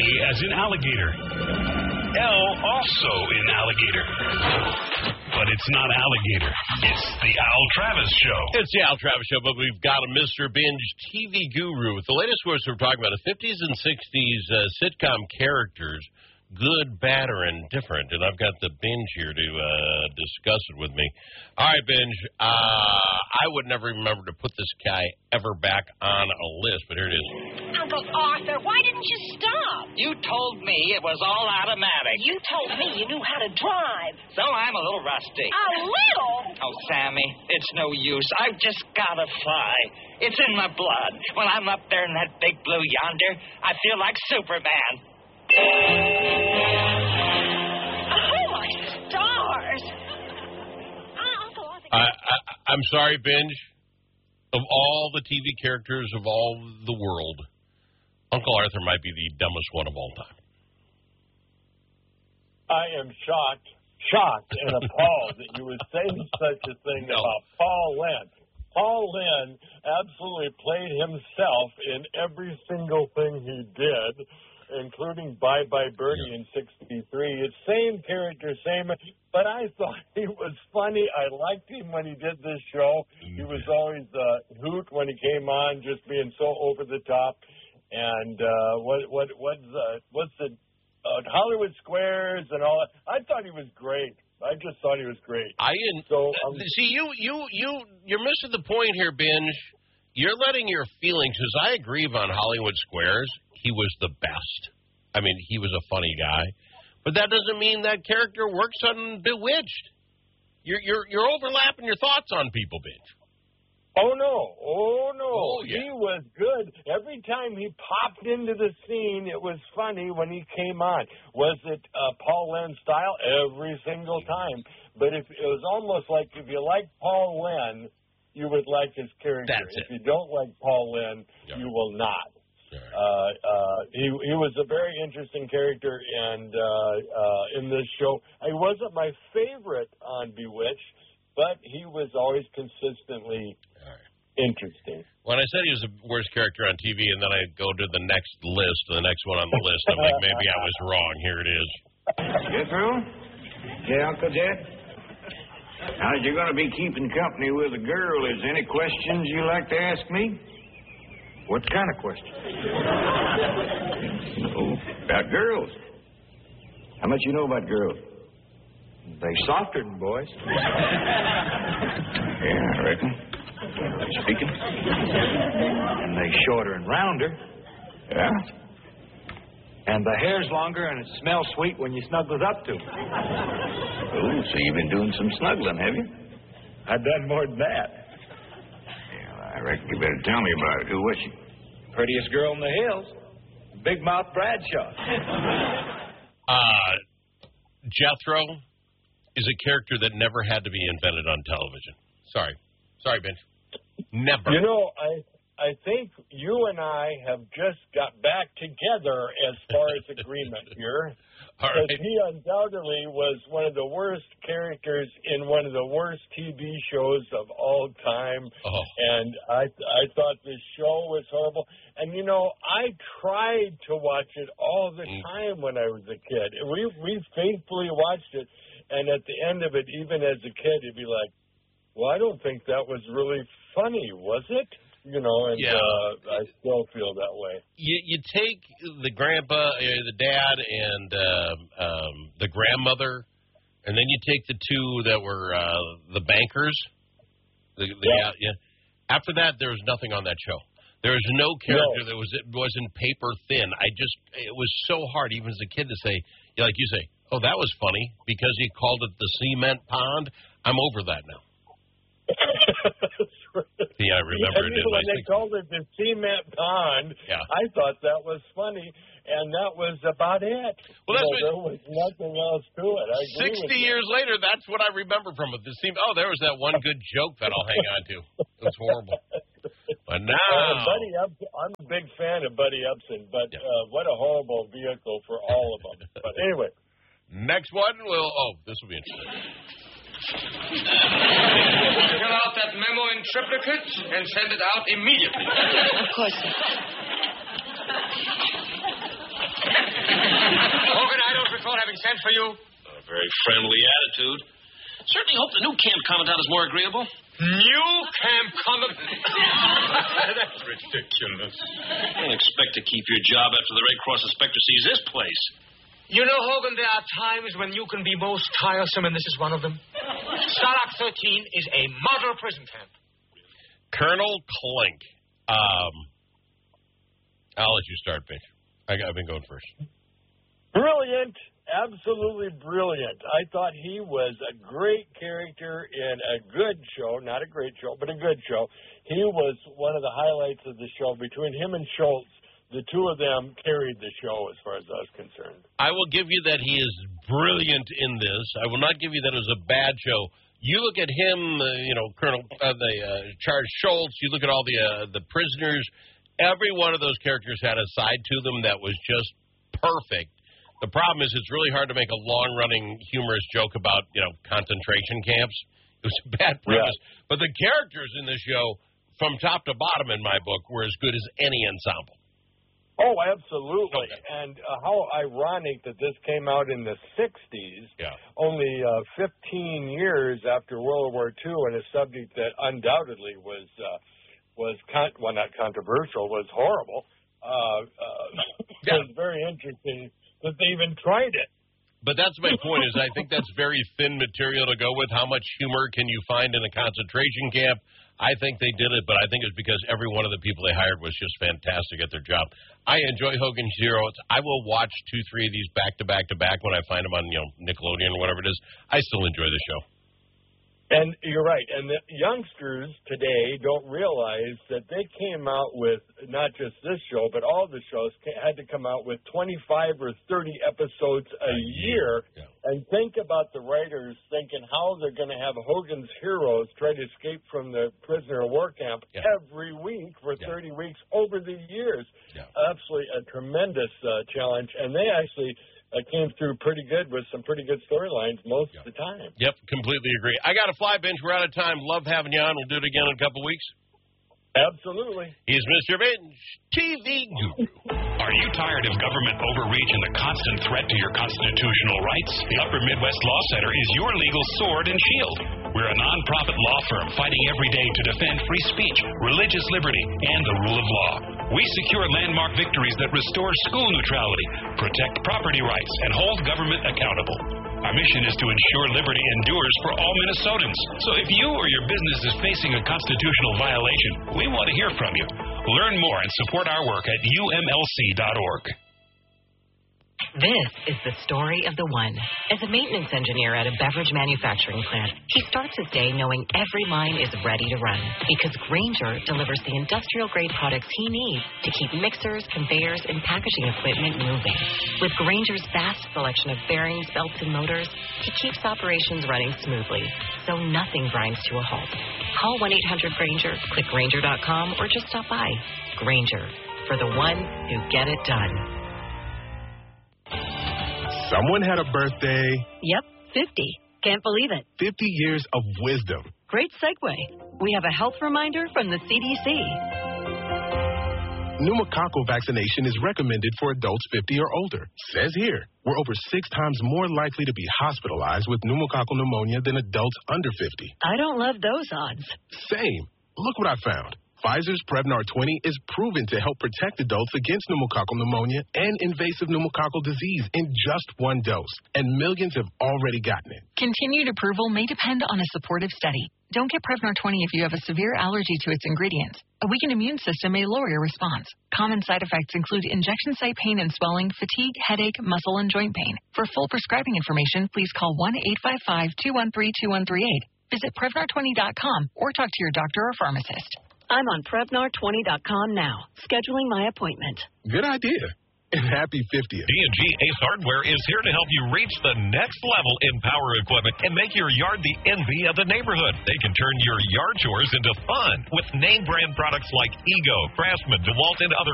as in alligator. L also in alligator. But it's not alligator. It's the Al Travis Show. It's the Al Travis Show, but we've got a Mr. Binge TV guru. With the latest words we're talking about, the 50s and 60s sitcom characters, good, bad, or indifferent. And I've got the Binge here to discuss it with me. All right, Binge, I would never remember to put this guy ever back on a list, but here it is. Uncle Arthur, why didn't you stop? You told me it was all automatic. You told me you knew how to drive. So I'm a little rusty. A little? Oh, Sammy, it's no use. I've just got to fly. It's in my blood. When I'm up there in that big blue yonder, I feel like Superman. Oh, my stars. Uncle Arthur. I'm sorry, Binge. Of all the TV characters of all the world, Uncle Arthur might be the dumbest one of all time. I am shocked and appalled that you would say such a thing about Paul Lynde. Paul Lynde absolutely played himself in every single thing he did, including Bye Bye Birdie in '63. It's same character, but I thought he was funny. I liked him when he did this show. He was always a hoot when he came on, just being so over the top. And what's the Hollywood Squares and all that? I thought he was great. I just thought he was great. See, you're missing the point here, Binge. You're letting your feelings, because I agree on Hollywood Squares. He was the best. I mean, he was a funny guy. But that doesn't mean that character works on Bewitched. You're overlapping your thoughts on people, Binge. Oh, no. Oh, yeah. He was good. Every time he popped into the scene, it was funny when he came on. Was it Paul Lynde style? Every single time. But it was almost like if you like Paul Lynde, you would like his character. If you don't like Paul Lynde, you will not. He was a very interesting character, and in this show, he wasn't my favorite on Bewitched, but he was always consistently interesting. When I said he was the worst character on TV, and then I go to the next list, the next one on the list, I'm like, maybe I was wrong. Here it is. Jethro? Yeah, Uncle Jed? Now, you're going to be keeping company with a girl. Is there any questions you like to ask me? What kind of question? Oh, about girls. How much you know about girls? They softer than boys. Yeah, I reckon. Speaking. And they shorter and rounder. Yeah. And the hair's longer and it smells sweet when you snuggle it up to them. Oh, so you've been doing some snuggling, have you? I've done more than that. I reckon you better tell me about it. Who was she? Prettiest girl in the hills. Big Mouth Bradshaw. Jethro is a character that never had to be invented on television. Sorry, Benj. Never. You know, I think you and I have just got back together as far as agreement here. Because he undoubtedly was one of the worst characters in one of the worst TV shows of all time. Oh. And I thought this show was horrible. And, you know, I tried to watch it all the time when I was a kid. We faithfully watched it. And at the end of it, even as a kid, you'd be like, well, I don't think that was really funny, was it? You know, and I still feel that way. You take the grandpa, the dad, and the grandmother, and then you take the two that were the bankers. After that, there was nothing on that show. There was no character that wasn't paper thin. It was so hard, even as a kid, to say, like you say, oh, that was funny because he called it the cement pond. I'm over that now. Yeah, I remember it. When they called it the cement pond, I thought that was funny, and that was about it. Well, there was nothing else to it. I agree 60 years later, that's what I remember from it. There was that one good joke that I'll hang on to. It was horrible. But now... Buddy Upson, I'm a big fan of Buddy Upson, but what a horrible vehicle for all of them. But anyway. Next one this will be interesting. Fill out that memo in triplicate and send it out immediately. Of course. sent for you? A very friendly attitude. Certainly hope the new Camp Commandant is more agreeable. New Camp Commandant? That's ridiculous. I don't expect to keep your job after the Red Cross inspector sees this place. You know, Hogan, there are times when you can be most tiresome, and this is one of them. Stalag 13 is a model prison camp. Colonel Klink. I'll let you start, Mitch. I've been going first. Brilliant. Absolutely brilliant. I thought he was a great character in a good show. Not a great show, but a good show. He was one of the highlights of the show. Between him and Schultz, the two of them carried the show as far as I was concerned. I will give you that he is brilliant in this. I will not give you that it was a bad show. You look at him, Colonel Charles Schultz. You look at all the prisoners. Every one of those characters had a side to them that was just perfect. The problem is it's really hard to make a long-running humorous joke about, concentration camps. It was a bad premise. Yeah. But the characters in this show, from top to bottom in my book, were as good as any ensemble. Oh, absolutely. Okay. And how ironic that this came out in the 60s, only 15 years after World War II, and a subject that undoubtedly was not controversial, was horrible. It was very interesting that they even tried it. But that's my point, is I think that's very thin material to go with. How much humor can you find in a concentration camp? I think they did it, but I think it's because every one of the people they hired was just fantastic at their job. I enjoy Hogan's Heroes. I will watch 2-3 of these back to back when I find them on Nickelodeon or whatever it is. I still enjoy the show. And you're right. And the youngsters today don't realize that they came out with not just this show, but all the shows had to come out with 25 or 30 episodes a year. Yeah. And think about the writers thinking how they're going to have Hogan's Heroes try to escape from the prisoner of war camp every week for 30 weeks over the years. Yeah. Absolutely a tremendous challenge. And they actually came through pretty good with some pretty good storylines most of the time. Yep, completely agree. I got to fly, Bench. We're out of time. Love having you on. We'll do it again in a couple weeks. Absolutely. He's Mr. Bench, TV Guru. Are you tired of government overreach and the constant threat to your constitutional rights? The Upper Midwest Law Center is your legal sword and shield. We're a nonprofit law firm fighting every day to defend free speech, religious liberty, and the rule of law. We secure landmark victories that restore school neutrality, protect property rights, and hold government accountable. Our mission is to ensure liberty endures for all Minnesotans. So if you or your business is facing a constitutional violation, we want to hear from you. Learn more and support our work at umlc.org. This is the story of the one. As a maintenance engineer at a beverage manufacturing plant, he starts his day knowing every line is ready to run because Grainger delivers the industrial-grade products he needs to keep mixers, conveyors, and packaging equipment moving. With Grainger's vast selection of bearings, belts, and motors, he keeps operations running smoothly, so nothing grinds to a halt. Call 1-800-GRAINGER, click Grainger.com, or just stop by. Grainger, for the ones who get it done. Someone had a birthday. Yep, 50. Can't believe it. 50 years of wisdom. Great segue. We have a health reminder from the CDC. Pneumococcal vaccination is recommended for adults 50 or older. Says here, we're over 6 times more likely to be hospitalized with pneumococcal pneumonia than adults under 50. I don't love those odds. Same. Look what I found. Pfizer's Prevnar 20 is proven to help protect adults against pneumococcal pneumonia and invasive pneumococcal disease in just 1 dose. And millions have already gotten it. Continued approval may depend on a supportive study. Don't get Prevnar 20 if you have a severe allergy to its ingredients. A weakened immune system may lower your response. Common side effects include injection site pain and swelling, fatigue, headache, muscle, and joint pain. For full prescribing information, please call 1-855-213-2138. Visit Prevnar20.com or talk to your doctor or pharmacist. I'm on Prevnar20.com now, scheduling my appointment. Good idea. And happy 50th. D&G Ace Hardware is here to help you reach the next level in power equipment and make your yard the envy of the neighborhood. They can turn your yard chores into fun with name brand products like Ego, Craftsman, DeWalt, and other